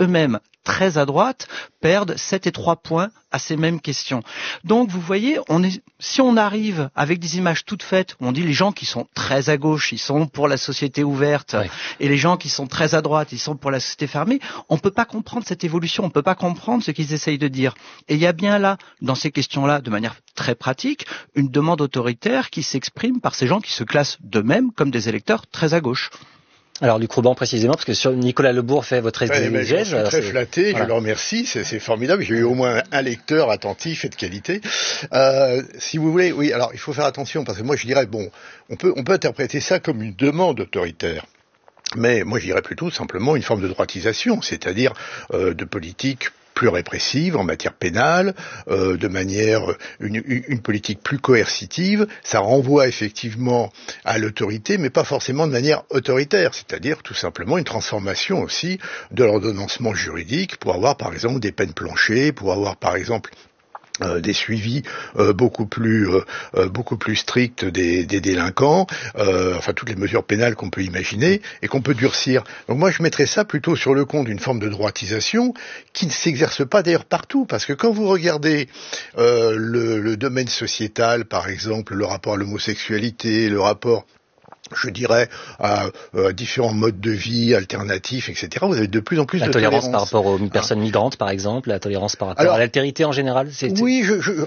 eux-mêmes très à droite perdent 7 et 3 points à ces mêmes questions. Donc vous voyez, si on arrive avec des images toutes faites, où on dit les gens qui sont très à gauche, ils sont pour la société ouverte, oui, et les gens qui sont très à droite, ils sont pour la société fermée, on ne peut pas comprendre cette évolution, on ne peut pas comprendre ce qu'ils essayent de dire. Et il y a bien là, dans ces questions-là, de manière très pratique, une demande autoritaire qui s'exprime par ces gens qui se classent d'eux-mêmes comme des électeurs très à gauche. Alors Luc Rouban précisément, parce que sur Nicolas Lebourg fait votre exégèse. Je suis très flatté, voilà. Je le remercie, c'est formidable. J'ai eu au moins un lecteur attentif et de qualité. Si vous voulez, oui, alors il faut faire attention, parce que moi je dirais, bon, on peut interpréter ça comme une demande autoritaire. Mais moi je dirais plutôt simplement une forme de droitisation, c'est-à-dire de politique plus répressive en matière pénale, de manière une politique plus coercitive. Ça renvoie effectivement à l'autorité, mais pas forcément de manière autoritaire, c'est-à-dire tout simplement une transformation aussi de l'ordonnancement juridique pour avoir par exemple des peines planchées, pour avoir par exemple des suivis beaucoup plus stricts des délinquants, enfin toutes les mesures pénales qu'on peut imaginer et qu'on peut durcir. Donc moi je mettrais ça plutôt sur le compte d'une forme de droitisation qui ne s'exerce pas d'ailleurs partout, parce que quand vous regardez le domaine sociétal, par exemple le rapport à l'homosexualité, le rapport je dirais à différents modes de vie alternatifs, etc. Vous avez de plus en plus de tolérance par rapport aux personnes migrantes, par exemple, la tolérance par rapport à l'altérité en général. Oui,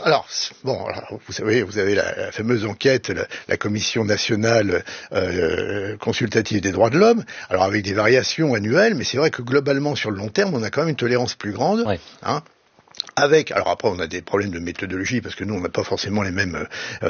vous avez la fameuse enquête, la Commission nationale consultative des droits de l'homme. Alors avec des variations annuelles, mais c'est vrai que globalement sur le long terme, on a quand même une tolérance plus grande. Oui. Alors après on a des problèmes de méthodologie parce que nous on n'a pas forcément les mêmes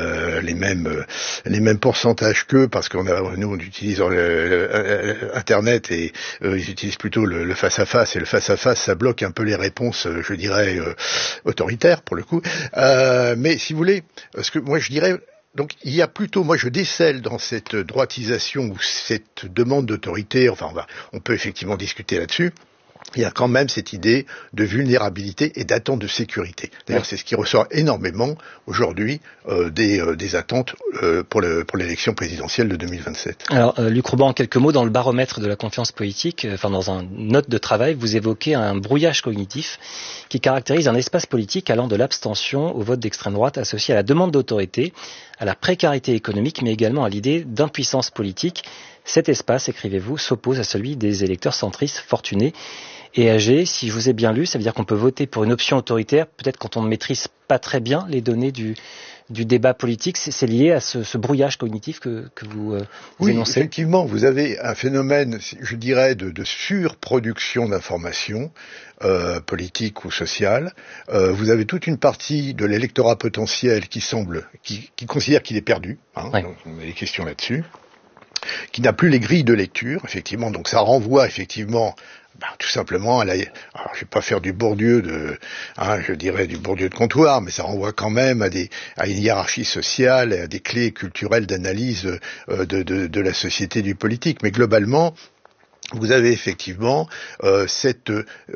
pourcentages qu'eux, parce nous on utilise Internet et ils utilisent plutôt le face à face, et le face à face ça bloque un peu les réponses, je dirais autoritaires pour le coup. Mais si vous voulez, ce que moi je dirais, donc il y a plutôt, moi je décèle dans cette droitisation ou cette demande d'autorité, enfin on peut effectivement discuter là-dessus. Il y a quand même cette idée de vulnérabilité et d'attente de sécurité. D'ailleurs, c'est ce qui ressort énormément aujourd'hui des attentes pour l'élection présidentielle de 2027. Alors, Luc Rouban, en quelques mots, dans le baromètre de la confiance politique, dans une note de travail, vous évoquez un brouillage cognitif qui caractérise un espace politique allant de l'abstention au vote d'extrême droite associé à la demande d'autorité, à la précarité économique, mais également à l'idée d'impuissance politique. Cet espace, écrivez-vous, s'oppose à celui des électeurs centristes fortunés et âgés. Si je vous ai bien lu, ça veut dire qu'on peut voter pour une option autoritaire, peut-être quand on ne maîtrise pas très bien les données du débat politique. C'est lié à ce brouillage cognitif que vous énoncez. Effectivement, vous avez un phénomène, je dirais, de surproduction d'informations politiques ou sociales. Vous avez toute une partie de l'électorat potentiel qui considère qu'il est perdu. Oui. Donc, on a des questions là-dessus. Qui n'a plus les grilles de lecture, effectivement. Donc ça renvoie effectivement, tout simplement alors je vais pas faire du Bourdieu je dirais du Bourdieu de comptoir, mais ça renvoie quand même à une hiérarchie sociale, à des clés culturelles d'analyse de la société, du politique. Mais globalement, vous avez effectivement cet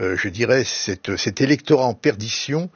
électorat en perdition,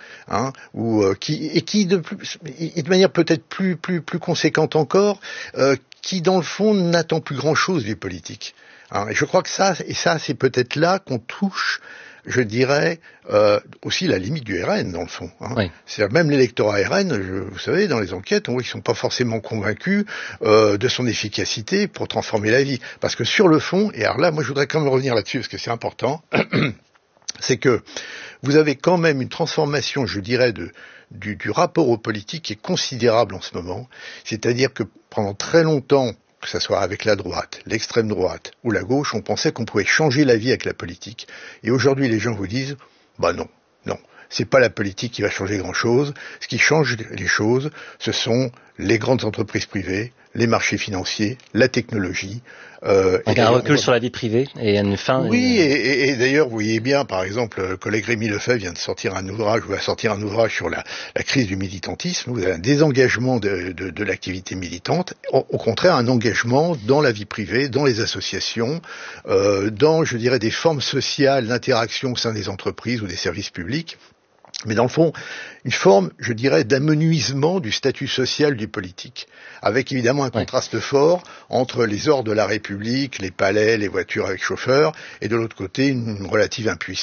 qui de manière peut-être plus conséquente encore, qui dans le fond n'attend plus grand-chose du politique. Et je crois que ça c'est peut-être là qu'on touche, je dirais, aussi la limite du RN dans le fond. Oui. C'est-à-dire même l'électorat RN, vous savez, dans les enquêtes, on voit qu'ils sont pas forcément convaincus de son efficacité pour transformer la vie. Parce que sur le fond, et alors là, moi je voudrais quand même revenir là-dessus parce que c'est important, c'est que vous avez quand même une transformation, je dirais, du rapport au politique qui est considérable en ce moment. C'est-à-dire que pendant très longtemps, que ce soit avec la droite, l'extrême droite ou la gauche, on pensait qu'on pouvait changer la vie avec la politique. Et aujourd'hui, les gens vous disent, non, c'est pas la politique qui va changer grand-chose. Ce qui change les choses, ce sont les grandes entreprises privées, les marchés financiers, la technologie. Donc un recul sur la vie privée et une fin. Oui, et d'ailleurs, vous voyez bien, par exemple, le collègue Rémi Lefebvre vient de sortir un ouvrage sur la crise du militantisme. Vous avez un désengagement de l'activité militante, au contraire un engagement dans la vie privée, dans les associations, dans, je dirais, des formes sociales d'interaction au sein des entreprises ou des services publics. Mais dans le fond, une forme, je dirais, d'amenuisement du statut social du politique, avec évidemment un contraste fort entre les ors de la République, les palais, les voitures avec chauffeur, et de l'autre côté, une relative impuissance.